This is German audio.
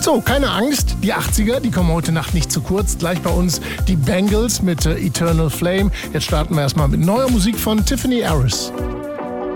So, keine Angst, die 80er, die kommen heute Nacht nicht zu kurz. Gleich bei uns die Bangles mit Eternal Flame. Jetzt starten wir erstmal mit neuer Musik von Tiffany Harris.